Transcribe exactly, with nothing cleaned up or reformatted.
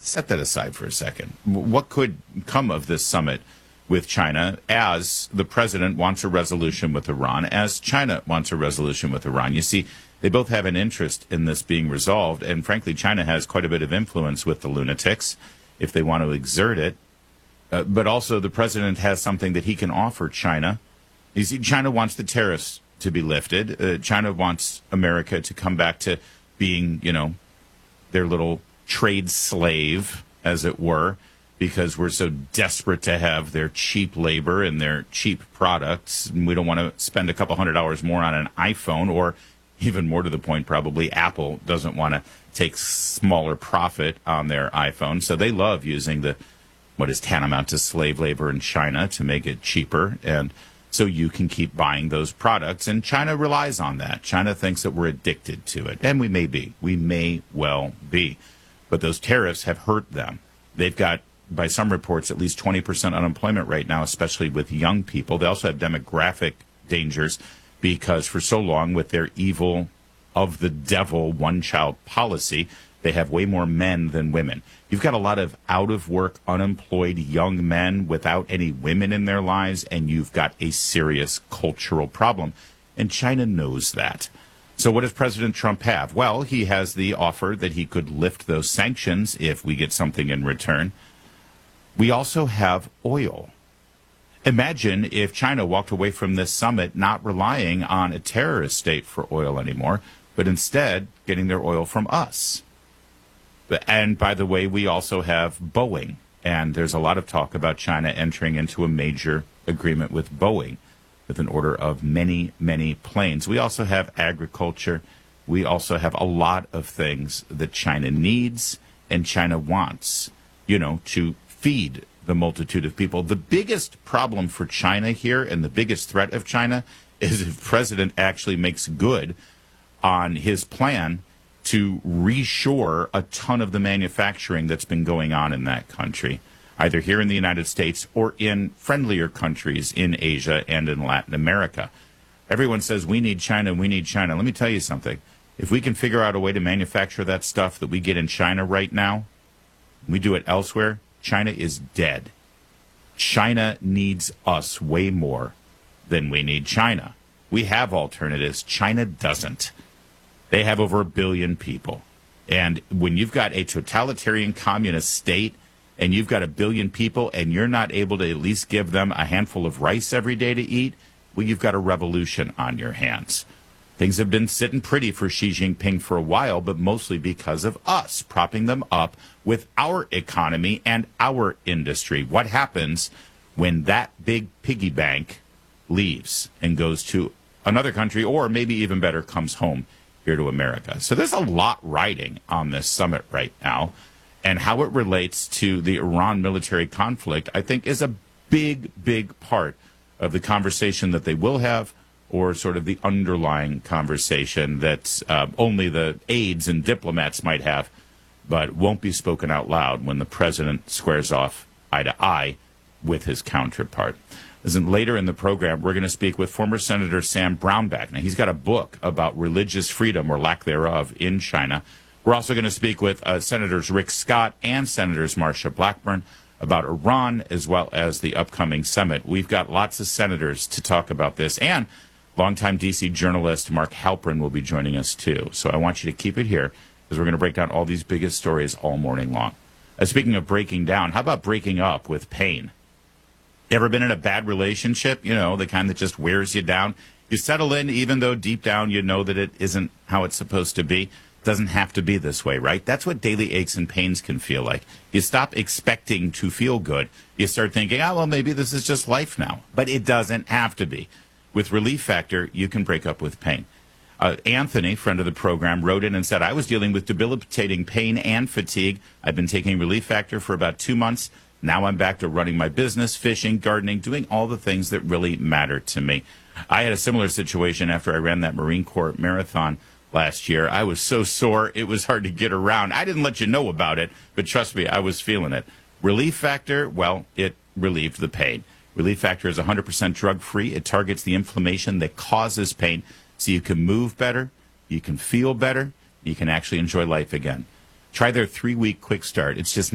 set that aside for a second. What could come of this summit with China as the president wants a resolution with Iran, as China wants a resolution with Iran? You see, they both have an interest in this being resolved, and frankly, China has quite a bit of influence with the lunatics if they want to exert it. Uh, but also, the president has something that he can offer China. You see, China wants the tariffs to be lifted. Uh, China wants America to come back to being, you know, their little trade slave, as it were, because we're so desperate to have their cheap labor and their cheap products. And we don't want to spend a couple hundred dollars more on an iPhone, or even more to the point, probably Apple doesn't want to take smaller profit on their iPhone. So they love using the what is tantamount to slave labor in China to make it cheaper. And so you can keep buying those products. And China relies on that. China thinks that we're addicted to it. And we may be. We may well be. But those tariffs have hurt them. They've got, by some reports, at least twenty percent unemployment right now, especially with young people. They also have demographic dangers because for so long with their evil, of the devil, one-child policy, they have way more men than women. You've got a lot of out-of-work, unemployed young men without any women in their lives, and you've got a serious cultural problem. And China knows that. So what does President Trump have? Well, he has the offer that he could lift those sanctions if we get something in return. We also have oil. Imagine if China walked away from this summit not relying on a terrorist state for oil anymore, but instead getting their oil from us. And by the way, we also have Boeing. And there's a lot of talk about China entering into a major agreement with Boeing with an order of many, many planes. We also have agriculture. We also have a lot of things that China needs and China wants, you know, to feed the multitude of people. The biggest problem for China here and the biggest threat of China is if the president actually makes good on his plan to reshore a ton of the manufacturing that's been going on in that country, either here in the United States or in friendlier countries in Asia and in Latin America. Everyone says, we need China, we need China. Let me tell you something. If we can figure out a way to manufacture that stuff that we get in China right now, we do it elsewhere, China is dead. China needs us way more than we need China. We have alternatives. China doesn't. They have over a billion people. And when you've got a totalitarian communist state and you've got a billion people and you're not able to at least give them a handful of rice every day to eat, well, you've got a revolution on your hands. Things have been sitting pretty for Xi Jinping for a while, but mostly because of us propping them up with our economy and our industry. What happens when that big piggy bank leaves and goes to another country, or maybe even better, comes home here to America? So there's a lot riding on this summit right now, and how it relates to the Iran military conflict, I think, is a big, big part of the conversation that they will have, or sort of the underlying conversation that uh, only the aides and diplomats might have, but won't be spoken out loud when the president squares off eye to eye with his counterpart. Listen, later in the program, we're going to speak with former Senator Sam Brownback. Now, he's got a book about religious freedom, or lack thereof, in China. We're also going to speak with uh, Senators Rick Scott and Senators Marsha Blackburn about Iran, as well as the upcoming summit. We've got lots of senators to talk about this, and longtime D C journalist Mark Halperin will be joining us, too. So I want you to keep it here, because we're going to break down all these biggest stories all morning long. Uh, speaking of breaking down, how about breaking up with pain? Ever been in a bad relationship, you know, the kind that just wears you down? You settle in even though deep down you know that it isn't how it's supposed to be. It doesn't have to be this way, right? That's what daily aches and pains can feel like. You stop expecting to feel good. You start thinking, oh, well, maybe this is just life now. But it doesn't have to be. With Relief Factor, you can break up with pain. Uh, Anthony, friend of the program, wrote in and said, I was dealing with debilitating pain and fatigue. I've been taking Relief Factor for about two months. Now I'm back to running my business, fishing, gardening, doing all the things that really matter to me. I had a similar situation after I ran that Marine Corps marathon last year. I was so sore, it was hard to get around. I didn't let you know about it, but trust me, I was feeling it. Relief Factor, well, it relieved the pain. Relief Factor is one hundred percent drug-free. It targets the inflammation that causes pain, so you can move better, you can feel better, you can actually enjoy life again. Try their three-week quick start. It's just